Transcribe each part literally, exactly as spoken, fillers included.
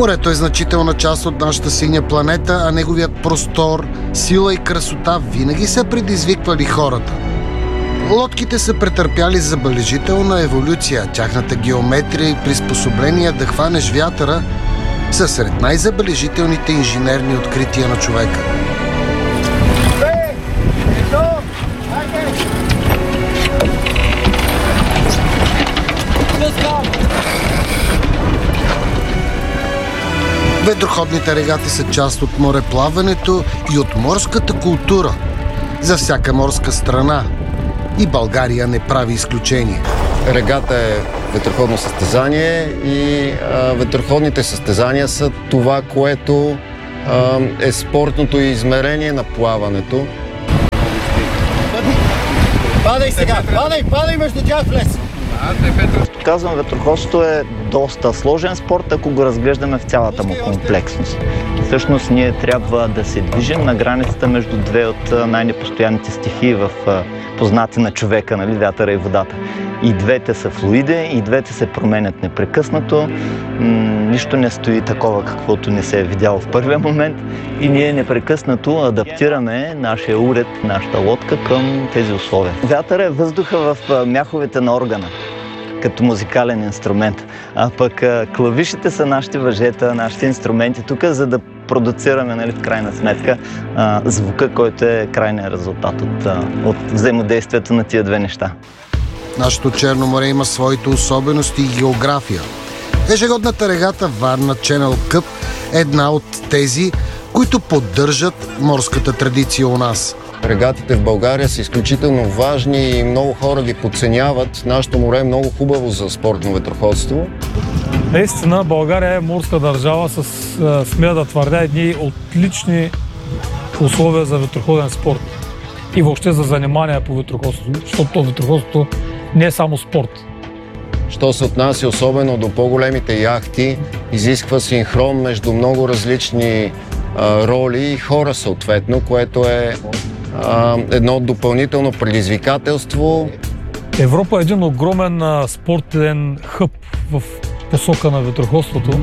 Морето е значителна част от нашата синя планета, а неговият простор, сила и красота винаги са предизвиквали хората. Лодките са претърпяли забележителна еволюция. Тяхната геометрия и приспособления да хванеш вятъра са сред най-забележителните инженерни открития на човека. Ветроходните регати са част от мореплаването и от морската култура. За всяка морска страна. И България не прави изключение. Регата е ветроходно състезание и а, ветроходните състезания са това, което а, е спортното измерение на плаването. Падай сега! Падай! Падай между тях влез! Казвам, ветроходството е доста сложен спорт, ако го разглеждаме в цялата му комплексност. Всъщност ние трябва да се движим на границата между две от най-непостоянните стихии в познати на човека, нали, вятъра и водата. И двете са флуиди, и двете се променят непрекъснато. Нищо не стои такова, каквото не се е видяло в първия момент. И ние непрекъснато адаптираме нашия уред, нашата лодка към тези условия. Вятъра е въздуха в мяховете на органа, като музикален инструмент. А пък клавишите са нашите въжета, нашите инструменти тук, за да продуцираме, нали, в крайна сметка а, звука, който е крайният резултат от, а, от взаимодействието на тия две неща. Нашето Черно море има своите особености и география. Ежегодната регата Варна Channel Cup е една от тези, които поддържат морската традиция у нас. Регатите в България са изключително важни и много хора ги подценяват. Нашето море е много хубаво за спортно ветроходство. Наистина България е морска държава с, смея да твърдя, едни отлични условия за ветроходен спорт и въобще за занимание по ветроходството, защото ветроходството не е само спорт. Що се отнася особено до по-големите яхти, изисква синхрон между много различни а, роли и хора съответно, което е а, едно допълнително предизвикателство. Европа е един огромен а, спортен хъб в посока на ветроходството.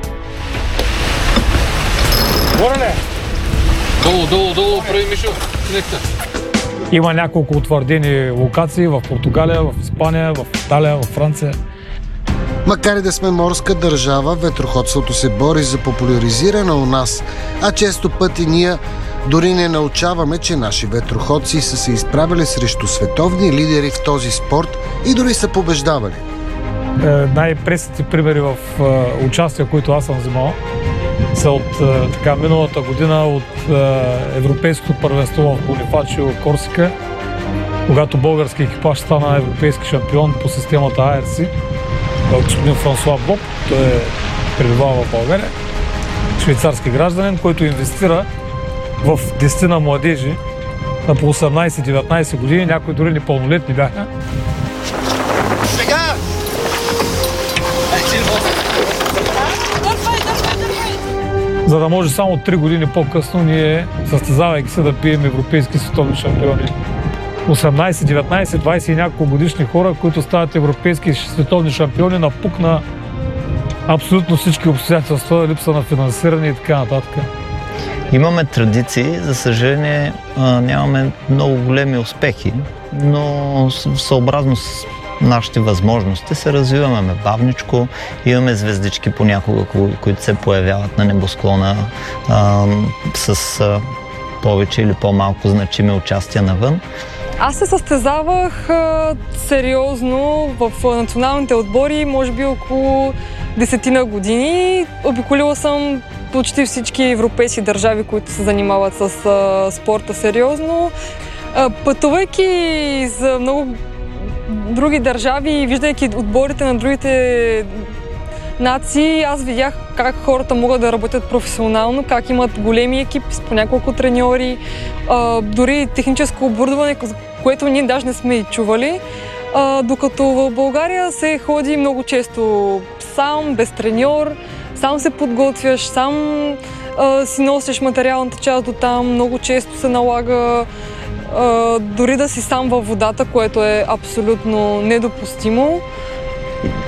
Горе! Долу, долу, долу, прави Мишо, снегта. Има няколко утвърдени локации в Португалия, в Испания, в Италия, в Франция. Макар и да сме морска държава, ветроходството се бори за популяризиране у нас, а често пъти ние дори не научаваме, че наши ветроходци са се изправили срещу световни лидери в този спорт и дори са побеждавали. Е, най-пресните примери в е, участия, които аз съм взимал, са от е, така, миналата година от е, Европейското първенство в Бонифачио, Корсика, когато български екипаж стана европейски шампион по системата А Р С. Господин Франсуа Боб, той е пребивал в България, швейцарски гражданин, който инвестира в десетина младежи на по осемнайсет-деветнайсет години, някои дори непълнолетни бяха. Сега! За да може само три години по-късно ние, състезавайки се, да бием европейски световни шампиони. осемнайсет, деветнайсет, двайсет и няколко годишни хора, които стават европейски световни шампиони, напукна абсолютно всички обстоятелства, липса на финансиране и така нататък. Имаме традиции, за съжаление нямаме много големи успехи, но съобразно с нашите възможности се развиваме бавничко, имаме звездички понякога, които се появяват на небосклона а, с а, повече или по-малко значими участия навън. Аз се състезавах а, сериозно в националните отбори, може би около десетина години. Обиколила съм почти всички европейски държави, които се занимават с а, спорта сериозно. А, пътувайки за много други държави и виждайки отборите на другите нации, аз видях как хората могат да работят професионално, как имат големи екипи с по няколко треньори, а, дори техническо оборудване, което ние даже не сме и чували. А, докато в България се ходи много често сам, без треньор, сам се подготвяш, сам а, си носиш материалната част до там, много често се налага а, дори да си сам във водата, което е абсолютно недопустимо.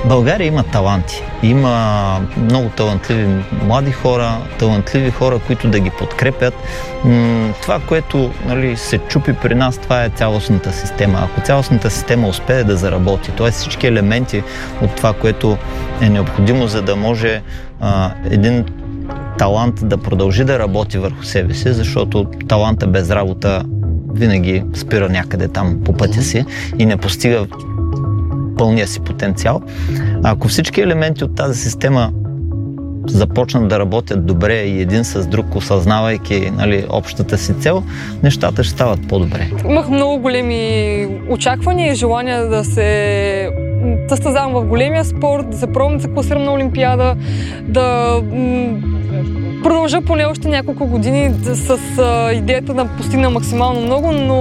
България има таланти. Има много талантливи млади хора, талантливи хора, които да ги подкрепят. Това, което, нали, се чупи при нас, това е цялостната система. Ако цялостната система успее да заработи, т.е. всички елементи от това, което е необходимо, за да може а, един талант да продължи да работи върху себе си, защото таланта без работа винаги спира някъде там по пътя си и не постига пълния си потенциал. А ако всички елементи от тази система започнат да работят добре и един с друг, осъзнавайки, нали, общата си цел, нещата ще стават по-добре. Имах много големи очаквания и желания да се състезавам в големия спорт, да се пробвам да се класирам на Олимпиада, да м- продължа поне още няколко години с а, идеята да постигна максимално много, но